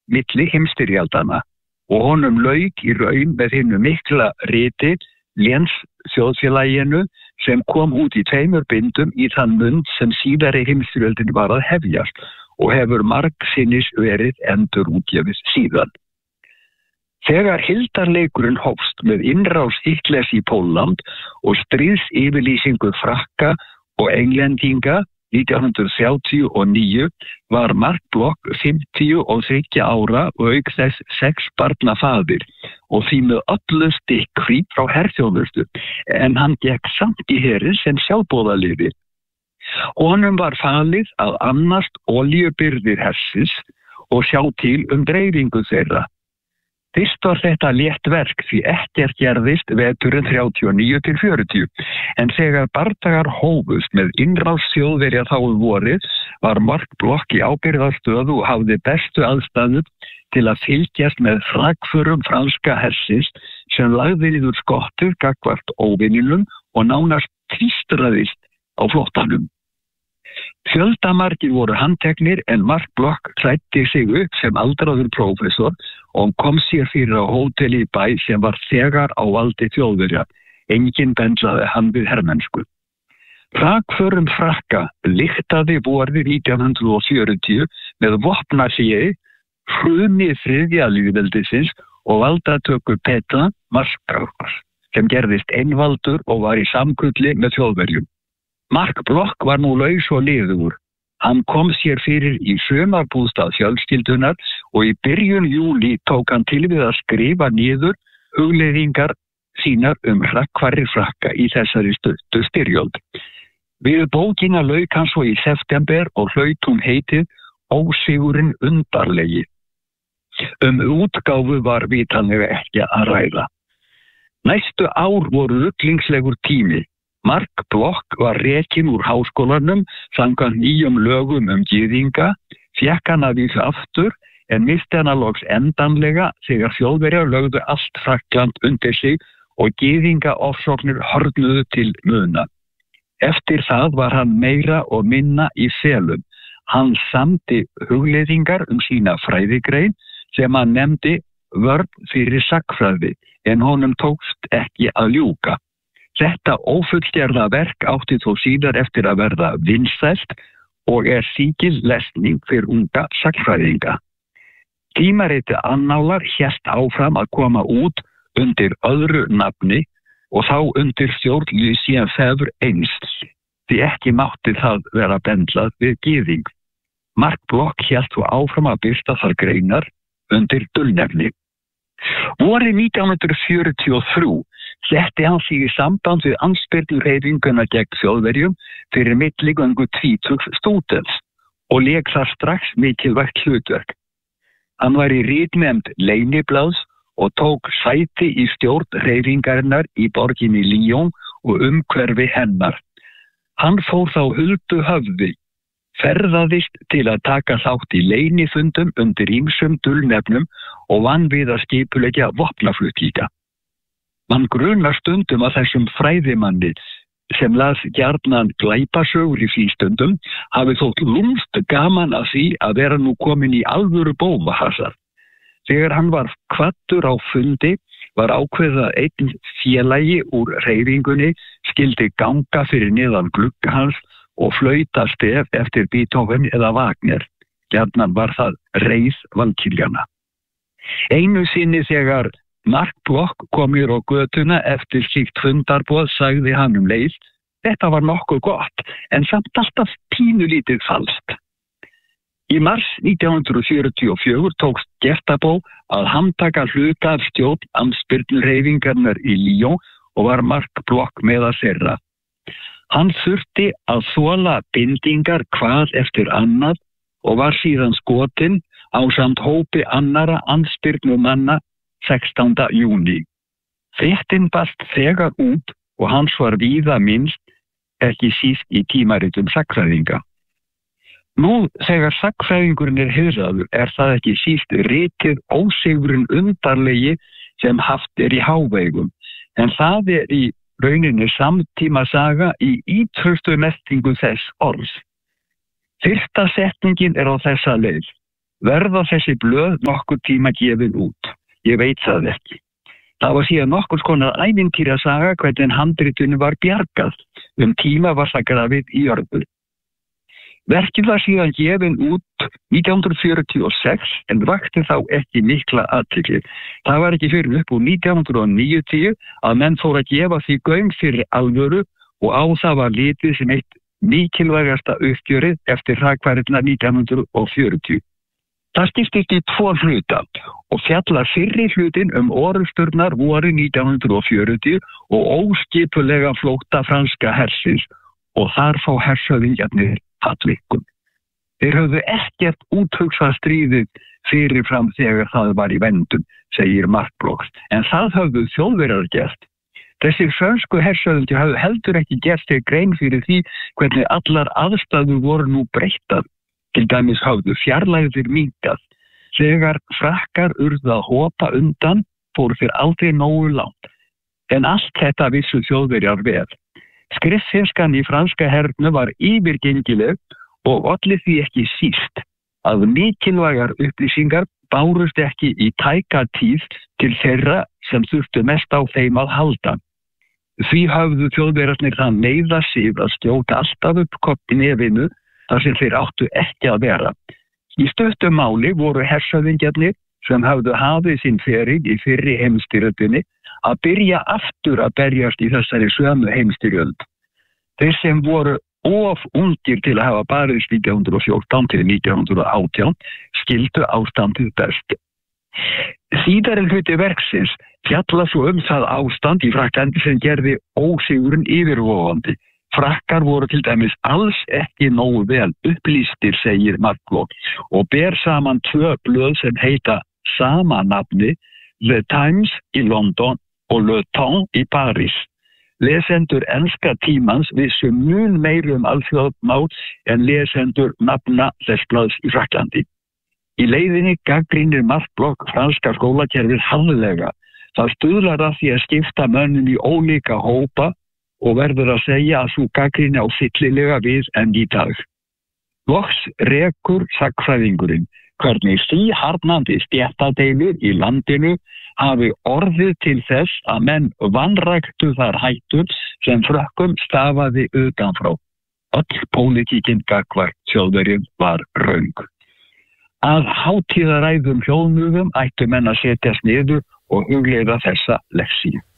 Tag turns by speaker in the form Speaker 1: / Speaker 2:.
Speaker 1: milli heimsstyrjaldanna og honum lauk í raun með hinu mikla riti Léns þjóðfélaginu sem kom út í 2 bindum í þann mund sem síðari heimsstyrjöldin var að hefjast og hefur margsinnis verið endurútgefið síðan. Þegar hildarleikurinn hófst með innrás Hitlers í Pólland og stríðsyfirlýsingu Frakka og Englendinga 1939 var Mark Bloch 53 ára og auk þess 6 barna faðir og því með öllu stikkfrí frá herþjónustu, en hann gekk samt í herinn sem sjálfboðaliði. Honum var falið að annast olíubirgðir hersins og sjá til dreifingu þeirra. Fyrst var þetta létt verk því ekkert gerðist veturinn 39-40, en þegar bardagar hófust með innrás Þjóðverja þá vorið var Mark Bloch í ábyrgðarstöðu og hafði bestu aðstæður til að fylgjast með frakförum franska hersins sem lagði niður skottur gagnvart óvininum og nánast tvístraðist á flottanum. Fjöldamargir voru handteknir en Mark Bloch klæddi sig upp sem aldraður prófessor og kom sér fyrir á hóteli í bæ sem var þegar á valdi Þjóðverja. Enginn bensaði hann við hermennsku. Frakförum Frakka lyktaði vorið 1940 með vopnahléi, hruni þriðja lýðveldisins og valdatöku Petra Marskalls sem gerðist einvaldur og var í samkulli með Þjóðverjum. Mark Bloch var nú laus og liðugur. Hann kom sér fyrir í sumarbústað fjölskyldunar og í byrjun júlí tók hann til við að skrifa niður hugleiðingar sínar hrakkfarir Frakka í þessari stuttu styrjöld. Við bókina lauk hann svo í september og hlaut hún heitið Ósigurinn undarlegi. Útgáfu var vitanlega ekki að ræða. Næstu ár voru rugglingslegur tími. Mark Bloch var rekinn úr háskólanum samkvæmt nýjum lögum gyðinga, fékk hann að vísu aftur en missti hann að loks endanlega þegar Þjóðverjar lögðu allt Frakkland undir sig og gyðingaofsóknir hörðnuðu til muna. Eftir það var hann meira og minna í felum. Hann samdi hugleiðingar sína fræðigrein sem hann nefndi vörn fyrir sagnfræði en honum tókst ekki að ljúka. Þetta ófullgerða verk átti þó síðar eftir að verða vinsælt og síkil lesning fyrir unga sagnfræðinga. Tímaritið Annálar hélt áfram að koma út undir öðru nafni og þá undir stjórn Lucien Febvre einst, því ekki mátti það vera bendlað við gyðing. Mark Bloch hélt þó áfram að birta þar greinar undir dulnefni. Vorið 1943 setti hann sig í samband við andspyrnuhreyfinguna gegn Þjóðverjum fyrir milligöngu tvítugs stúdents og lék þar strax mikilvægt hlutverk. Hann var í ritnefnd Leyniblaðs og tók sæti í stjórn hreyfingarinnar í borginni Lyon og umhverfi hennar. Hann fór þá huldu höfði, ferðaðist til að taka þátt í leynifundum undir ýmsum dulnefnum og vann við að skipuleggja vopnaflutninga. Man grunar stundum að þessum fræðimanni sem las gjarnan glæpasögur í frístundum hafi þótt lúmst gaman að því að vera nú komin í alvöru bófahasar. Þegar hann var kvaddur á fundi var ákveðið að einn félagi úr hreyfingunni skyldi ganga fyrir neðan glugga hans og flauta stef eftir Beethoven eða Wagner. Gjarnan var það reið valkyljana. Einu sinni þegar Mark Bloch kom mér á götuna eftir slíkt fundarboð sagði hann leið: þetta var nokkuð gott, en samt alltaf pínulítið falskt. Í mars 1944 tókst Gestapo að handtaka hluta af stjórn andspyrnuhreyfingarinnar í Lyon og var Mark Bloch meðal þeirra. Hann þurfti að þola bindingar hvað eftir annað og var síðan skotinn ásamt hópi annara andspyrnumanna 16. júní. Fréttin barst þegar út og hans var víða minnst, ekki síst í tímaritum sagnfræðinga. Nú þegar sagnfræðingurinn heiðraður það ekki síst ritið Ósigurinn undarlegi sem haft í hávegum, en það í rauninni samtíma saga í ýtrustu merkingu þess orðs. Fyrsta setningin á þessa leið: Verða þessi blöð nokkur tíma gefin út? Ég veit það ekki. Það var síðan nokkurs konar ævintýrasaga hvernig handritinu var bjargað. Tíma var það grafið í jörðu. Verkið var síðan gefin út 1946 en vakti þá ekki mikla athygli. Það var ekki fyrir upp úr 1990 að menn fóru að gefa því gaum fyrir alvöru og á það var litið sem eitt mikilvægasta uppgjörið eftir hrakfarirnar 1940. Það skiptist í 2 hluta og fjallar fyrri hlutin orrusturnar vorið 1940 og óskipulega flótta franska hersins og þar fá hershöfðingjarnir fallvikun. Þeir höfðu ekkert úthugsað stríðið fyrirfram þegar það var í vendum, segir Mark Bloch, en það höfðu Þjóðverjar gert. Þessir frönsku hershöfðingjar höfðu heldur ekki gert sér grein fyrir því hvernig allar aðstæður voru nú breyttar. Til dæmis höfðu fjarlægðir minnkað. Þegar Frakkar urðu að hopa undan fóru þeir aldrei nógu langt. En allt þetta vissu Þjóðverjar vel. Skriffinskan í franska hernum var yfirgengileg og olli því ekki síst að mikilvægar upplýsingar bárust ekki í tæka tíð til þeirra sem þurftu mest á þeim að halda. Því höfðu Þjóðverjarnir það neyða sig að skjóta alltaf upp kopp í nefinu þar sem þeir áttu ekki að vera. Í stuttu máli voru hershöfðingjarnir sem höfðu hafið sinn feril í fyrri heimsstyrjöldinni að byrja aftur að berjast í þessari sömu heimsstyrjöld. Þeir sem voru of ungir til að hafa barist 1914 til 1918 skildu ástandið best. Síðari hluti verksins fjalla svo það ástand í Frakklandi sem gerði ósigurinn yfirvofandi. Frakkar voru til dæmis alls ekki nógu vel upplýstir, segir Mark Bloch, og ber saman 2 blöð sem heita sama nafni, The Times í London og Le Temps í París. Lesendur enska tímans vissu mun meir alþjóðamál en lesendur nafna þess blaðs í Frakklandi. Í leiðinni gagnrýnir Mark Bloch franska skólakerfið harðlega. Það stuðlar að því að skipta mönnum í ólíka hópa og verður að segja að sú gagnrýni á fyllilega við enn í dag. Loks rekur sagnfræðingurinn hvernig síharðnandi stéttadeilur í landinu hafi orðið til þess að menn vanræktu þar hættur sem Frökkum stafaði utanfrá. Öll pólitíkin gagnvart Þjóðverjum var röng. Að hátíðaræðum hljóðnugum ættu menn að setjast niður og hugleiða þessa lexíu.